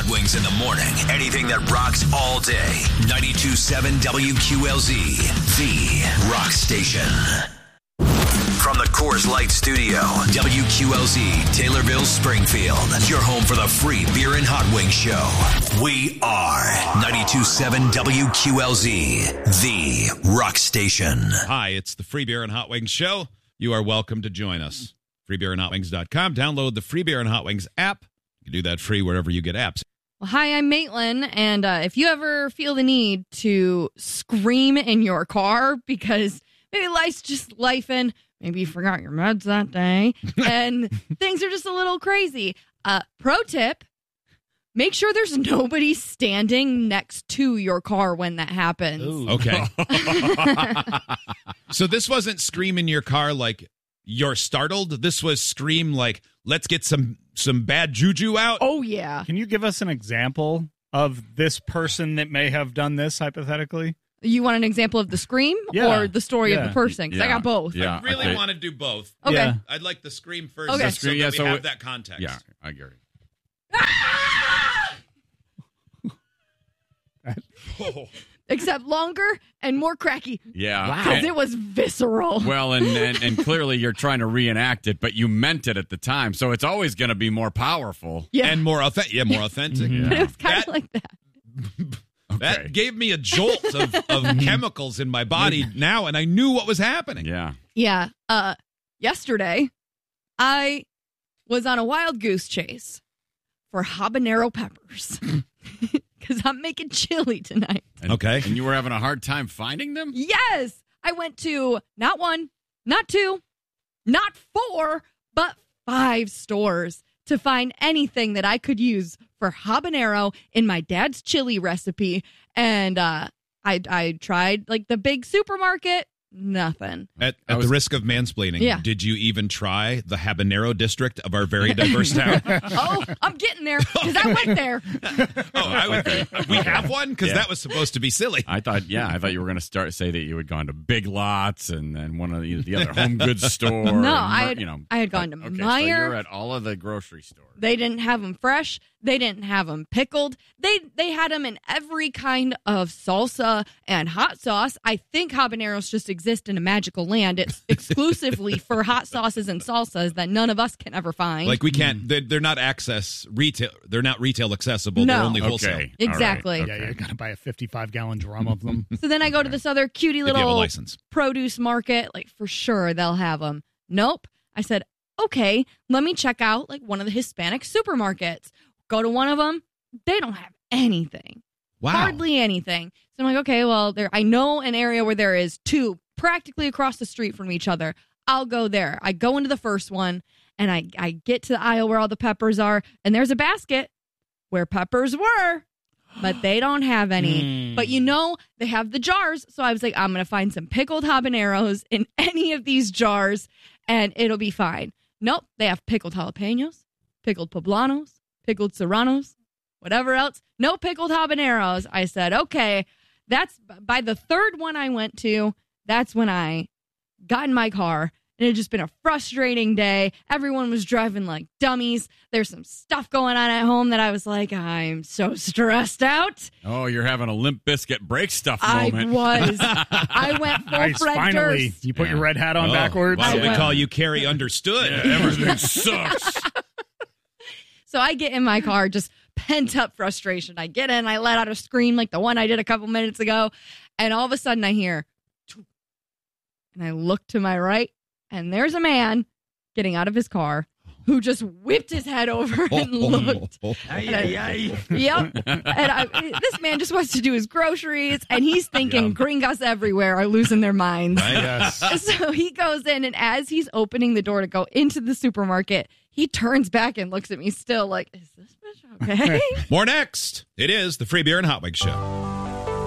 Wings in the morning. Anything that rocks all day. 92.7 WQLZ, the rock station. From the Coors Light Studio, WQLZ, Taylorville, Springfield. Your home for the free beer and hot wing show. We are 92.7 WQLZ, the rock station. Hi, it's the free beer and hot wings show. You are welcome to join us. freebeerandhotwings.com. Download the Free Beer and Hot Wings app. You can do that free wherever you get apps. Well, hi, I'm Maitland, and if you ever feel the need to scream in your car because maybe life's just lifing, maybe you forgot your meds that day, and things are just a little crazy. Pro tip, make sure there's nobody standing next to your car when that happens. Ooh. Okay. So this wasn't scream in your car like you're startled. This was scream like, let's get some bad juju out. Oh, yeah. Can you give us an example of this person that may have done this, hypothetically? You want an example of the scream or the story of the person? Because I got both. I really want to do both. Okay. Yeah. I'd like the scream first Okay. so that we have that context. Yeah, I get it. Except longer and more cracky. Yeah. Because it was visceral. Well, and clearly you're trying to reenact it, but you meant it at the time, so it's always going to be more powerful. Yeah. And more authentic. Yeah, more authentic. Yeah. It was kind of like that. That gave me a jolt of chemicals in my body now, and I knew what was happening. Yeah. Yeah. Yesterday, I was on a wild goose chase for habanero peppers because I'm making chili tonight. Okay. And you were having a hard time finding them? Yes. I went to not one, not two, not four, but 5 stores to find anything that I could use for habanero in my dad's chili recipe. And I tried like the big supermarket. Nothing. At the risk of mansplaining, did you even try the habanero district of our very diverse town? Oh, I'm getting there because I went there. We have one? Because that was supposed to be silly. I thought you were going to say that you had gone to Big Lots and then one of the other home goods store. No, I had gone to Meijer. So you're at all of the grocery stores. They didn't have them fresh. They didn't have them pickled. They had them in every kind of salsa and hot sauce. I think habaneros just exist in a magical land. It's exclusively for hot sauces and salsas that none of us can ever find. Like we can't. They're not retail. They're not retail accessible. No. They're only wholesale. Exactly. Yeah, you got to buy a 55-gallon drum of them. So then I go to this other cutie If you have a little license. produce market. Like for sure they'll have them. Nope. I said, okay, let me check out like one of the Hispanic supermarkets. Go to one of them. They don't have anything. Wow. Hardly anything. So I'm like, okay, well, I know an area where there is 2 practically across the street from each other. I'll go there. I go into the first one and I get to the aisle where all the peppers are. And there's a basket where peppers were, but they don't have any. But they have the jars. So I was like, I'm going to find some pickled habaneros in any of these jars and it'll be fine. Nope. They have pickled jalapenos, pickled poblanos, pickled serranos, whatever else. No pickled habaneros. I said, okay, that's by the third one I went to. That's when I got in my car. And it had just been a frustrating day. Everyone was driving like dummies. There's some stuff going on at home that I was like, I'm so stressed out. Oh, you're having a Limp Bizkit break stuff I moment. was. I went full Nice, Fred finally. Durst. You put your red hat on backwards. Why don't we call you Carrie Understood? Everything sucks. So I get in my car, just pent up frustration. I get in, I let out a scream like the one I did a couple minutes ago. And all of a sudden I hear, and I look to my right, and there's a man getting out of his car who just whipped his head over and looked. Yep. And this man just wants to do his groceries, and he's thinking gringos everywhere are losing their minds. Yes. So he goes in, and as he's opening the door to go into the supermarket, he turns back and looks at me still like, is this bitch okay? More next. It is the Free Beer and Hot Wings Show.